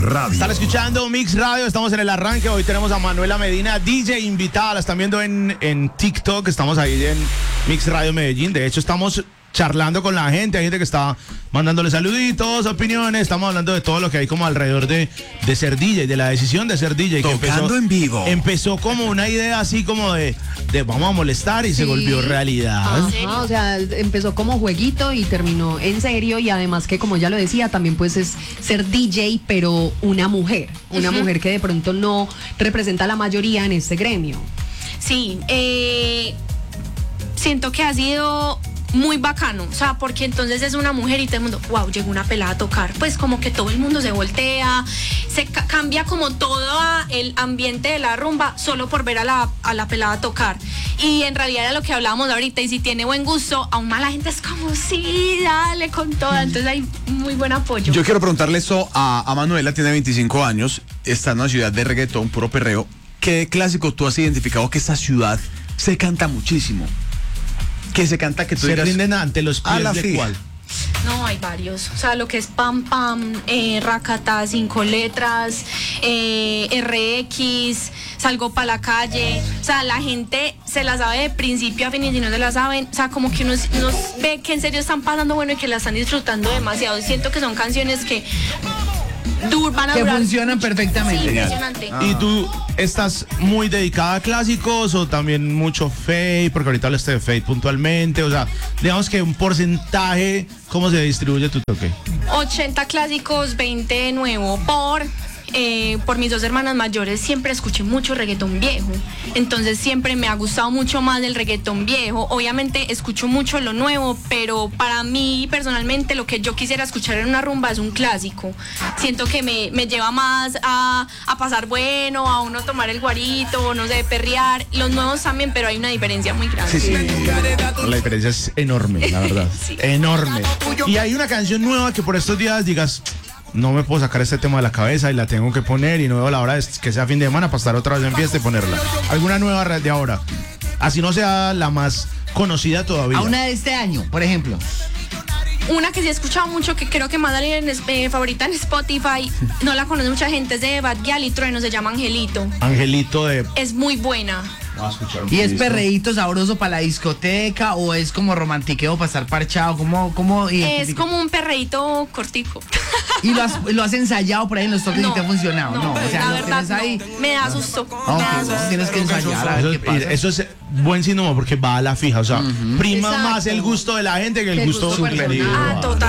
Radio. Están escuchando Mix Radio, estamos en el arranque. Hoy tenemos a Manuela Medina, DJ invitada. La están viendo en TikTok. Estamos ahí en Mix Radio Medellín. De hecho, estamos charlando con la gente. Hay gente que está mandándole saluditos, opiniones. Estamos hablando de todo lo que hay como alrededor de ser DJ, de la decisión de ser DJ. Tocando que empezó, en vivo. Empezó como una idea así como de vamos a molestar y se volvió realidad. Ajá, o sea, empezó como jueguito y terminó en serio, y además que, como ya lo decía, también pues es ser DJ, pero una mujer mujer que de pronto no representa a la mayoría en este gremio. Sí, siento que ha sido muy bacano, o sea, porque entonces es una mujer y todo el mundo, wow, llegó una pelada a tocar, pues como que todo el mundo se voltea, se cambia como todo el ambiente de la rumba solo por ver a la pelada a tocar, y en realidad era lo que hablábamos ahorita, y si tiene buen gusto, aún más la gente es como, sí, dale con toda, entonces hay muy buen apoyo. Yo quiero preguntarle eso a Manuela, tiene 25 años, está en una ciudad de reggaetón, puro perreo. ¿Qué clásico tú has identificado que esta ciudad se canta muchísimo? Que se canta que tú Se digas, rinden ante los pies la de fija. cuál. No, hay varios, o sea, lo que es Pam Pam, Rakata, 5 letras, RX, Salgo pa' la calle, o sea, la gente se la sabe de principio a fin, y si no se la saben, o sea, como que uno ve que en serio están pasando bueno y que la están disfrutando demasiado. Siento que son canciones que van a que durar funcionan mucho. perfectamente. Sí, impresionante. ¿Y tú estás muy dedicada a clásicos o también mucho fade? Porque ahorita hablaste de fade puntualmente. O sea, digamos que un porcentaje, ¿cómo se distribuye tu toque? 80 clásicos, 20 nuevo. Por mis dos hermanas mayores siempre escuché mucho reggaetón viejo, entonces siempre me ha gustado mucho más el reggaetón viejo. Obviamente escucho mucho lo nuevo, pero para mí personalmente lo que yo quisiera escuchar en una rumba es un clásico. Siento que me lleva más a pasar bueno, a uno tomar el guarito, no sé, perrear. Los nuevos también, pero hay una diferencia muy grande. Sí. La diferencia es enorme, la verdad. Sí. Enorme. Y hay una canción nueva que por estos días digas, no me puedo sacar este tema de la cabeza y la tengo que poner, y no veo la hora de que sea fin de semana para estar otra vez en fiesta y ponerla. ¿Alguna nueva de ahora? Así no sea la más conocida todavía. A una de este año, por ejemplo. Una que sí he escuchado mucho, que creo que más favorita en Spotify, no la conoce mucha gente, es de Bad Gyal y Trueno, se llama Angelito. Angelito de... Es muy buena. Vamos a escuchar un ¿Y es poquito. perreíto sabroso para la discoteca o es como romantiqueo para estar parchado? ¿Cómo Es identifica? como un perreíto cortico. ¿Y lo has ensayado por ahí en los toques y te ha funcionado? No, o sea, la lo verdad tienes ahí. no. Me da susto. Ah, Me da ok, susto. tienes que ensayar a ver qué pasa. Eso es buen síntoma porque va a la fija. O sea, prima Exacto. más el gusto de la gente que el Que el gusto gusto superior. personal. Ah, total.